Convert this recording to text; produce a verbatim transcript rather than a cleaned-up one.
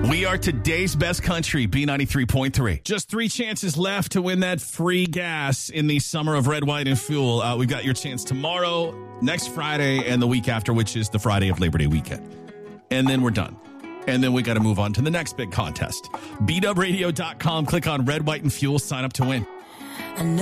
We are today's best country, B ninety-three point three. Just three chances left to win that free gas in the summer of Red, White, and Fuel. Uh, we've got your chance tomorrow, next Friday, and the week after, which is the Friday of Labor Day weekend. And then we're done. And then we got to move on to the next big contest. B dub radio dot com. Click on Red, White, and Fuel. Sign up to win.